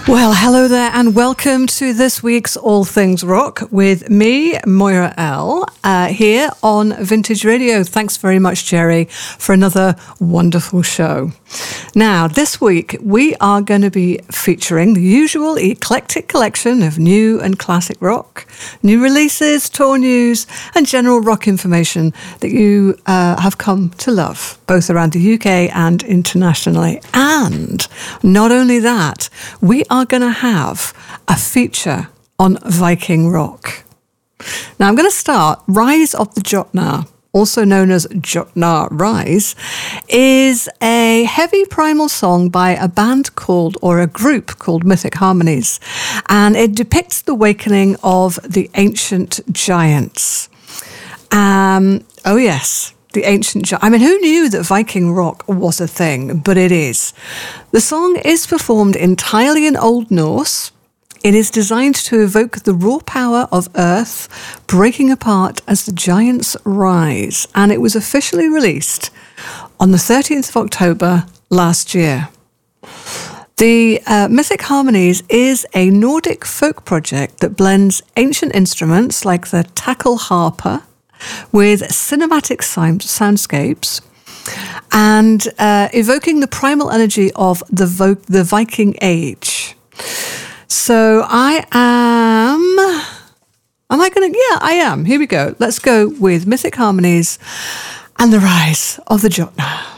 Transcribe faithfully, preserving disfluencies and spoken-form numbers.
Well, hello there and welcome to this week's All Things Rock with me, Moira L, uh, here on Vintage Radio. Thanks very much, Jerry, for another wonderful show. Now, this week we are going to be featuring the usual eclectic collection of new and classic rock, new releases, tour news and general rock information that you uh, have come to love, both around the U K and internationally. And not only that, we are going to have a feature on Viking rock. Now I'm going to start. Rise of the Jotnar, also known as Jotnar Rise, is a heavy primal song by a band called, or a group called Mythic Harmonies, and it depicts the awakening of the ancient giants. Um, oh yes. The ancient giants. I mean, who knew that Viking rock was a thing? But it is. The song is performed entirely in Old Norse. It is designed to evoke the raw power of Earth breaking apart as the giants rise. And it was officially released on the thirteenth of October last year. The uh, Mythic Harmonies is a Nordic folk project that blends ancient instruments like the tackle harper with cinematic sound, soundscapes and uh, evoking the primal energy of the, vo- the Viking Age. So I am... Am I going to... Yeah, I am. Here we go. Let's go with Mythic Harmonies and the Rise of the Jotnar.